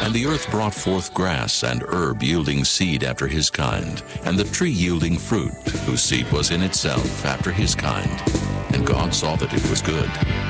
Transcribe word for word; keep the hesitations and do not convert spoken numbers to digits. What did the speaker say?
And the earth brought forth grass and herb yielding seed after his kind, and the tree yielding fruit, whose seed was in itself after his kind. And God saw that it was good.